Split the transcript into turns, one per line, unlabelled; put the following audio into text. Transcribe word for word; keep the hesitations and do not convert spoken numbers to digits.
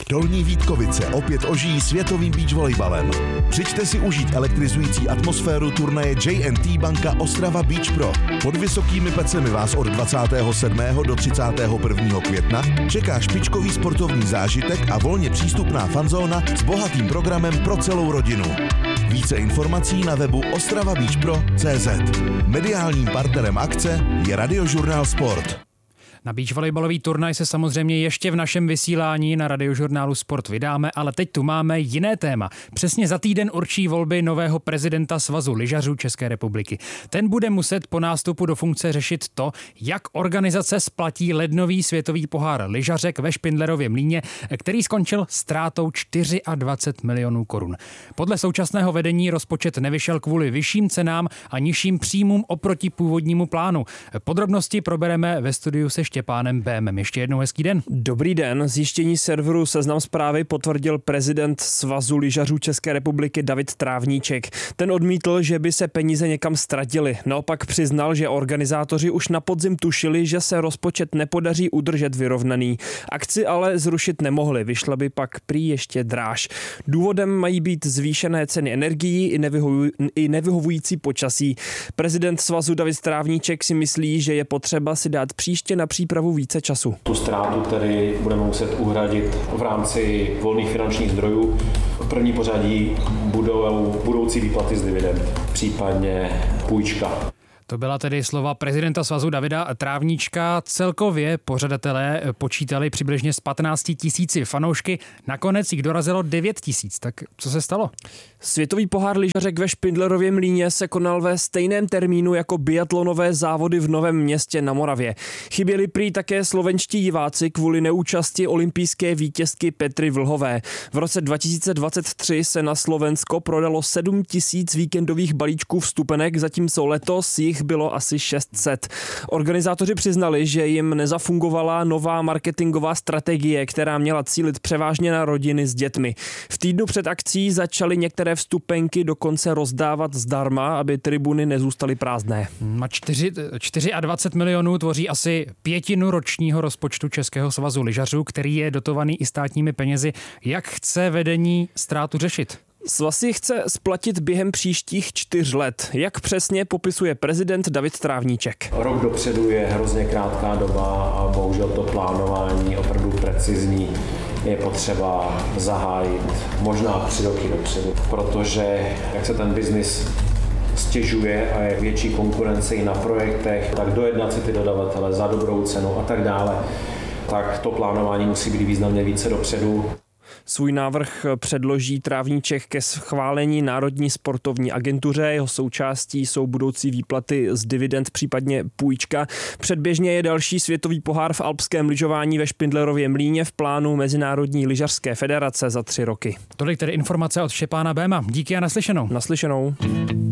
Dolní Vítkovice opět ožijí světovým beach volejbalem. Přijďte si užít elektrizující atmosféru turnaje J and T Banka Ostrava Beach Pro. Pod vysokými pecemi vás od dvacátého sedmého do třicátého prvního května čeká špičkový sportovní zážitek a volně přístupná fanzóna s bohatým programem pro celou rodinu. Více informací na webu ostrava beach pro tečka cé zet. Mediálním partnerem akce je Radiožurnál Sport.
Na beach volejbalový turnaj se samozřejmě ještě v našem vysílání na Radiožurnálu Sport vydáme, ale teď tu máme jiné téma. Přesně za týden určí volby nového prezidenta Svazu lyžařů České republiky. Ten bude muset po nástupu do funkce řešit to, jak organizace splatí lednový světový pohár lyžařek ve Špindlerově Mlýně, který skončil ztrátou dvacet čtyři milionů korun. Podle současného vedení rozpočet nevyšel kvůli vyšším cenám a nižším příjmům oproti původnímu plánu. Podrobnosti probereme ve studiu se Štěpánem Bémem. Ještě jednou hezký den.
Dobrý den. Zjištění serveru Seznam Zprávy potvrdil prezident Svazu lyžařů České republiky David Trávníček. Ten odmítl, že by se peníze někam ztratily. Naopak přiznal, že organizátoři už na podzim tušili, že se rozpočet nepodaří udržet vyrovnaný. Akci ale zrušit nemohli, vyšla by pak prý ještě dráž. Důvodem mají být zvýšené ceny energií i, nevyhovu, i nevyhovující počasí. Prezident Svazu David Trávníček si myslí, že je potřeba si dát příště na přípravu více času.
Tu ztrátu tedy budeme muset uhradit v rámci volných finančních zdrojů. V první pořadí budou budoucí výplaty z dividend, případně půjčka.
To byla tedy slova prezidenta Svazu Davida Trávníčka. Celkově pořadatelé počítali přibližně s patnácti tisíci fanoušky. Nakonec jich dorazilo devět tisíc. Tak co se stalo?
Světový pohár lyžařek ve Špindlerově Mlýně se konal ve stejném termínu jako biatlonové závody v Novém Městě na Moravě. Chyběli prý také slovenští diváci kvůli neúčasti olympijské vítězky Petry Vlhové. V roce dva tisíce dvacet tři se na Slovensko prodalo sedm tisíc víkendových balíčků vstupenek, zatímco letos jich bylo asi šest set. Organizátoři přiznali, že jim nezafungovala nová marketingová strategie, která měla cílit převážně na rodiny s dětmi. V týdnu před akcí začaly některé vstupenky dokonce rozdávat zdarma, aby tribuny nezůstaly prázdné.
A dvacet čtyři milionů tvoří asi pětinu ročního rozpočtu Českého svazu lyžařů, který je dotovaný i státními penězi. Jak chce vedení ztrátu řešit?
Svaz si chce splatit během příštích čtyř let. Jak přesně popisuje prezident David Trávníček?
Rok dopředu je hrozně krátká doba a bohužel to plánování opravdu precizní je potřeba zahájit možná tři roky dopředu, protože jak se ten biznis stěžuje a je větší konkurence i na projektech, tak dojednat si ty dodavatele za dobrou cenu a tak dále, tak to plánování musí být významně více dopředu.
Svůj návrh předloží Trávníček ke schválení Národní sportovní agentuře. Jeho součástí jsou budoucí výplaty z dividend, případně půjčka. Předběžně je další světový pohár v alpském lyžování ve Špindlerově Mlýně v plánu Mezinárodní lyžařské federace za tři roky.
Tolik tedy informace od Štěpána Béma. Díky a naslyšenou.
Naslyšenou.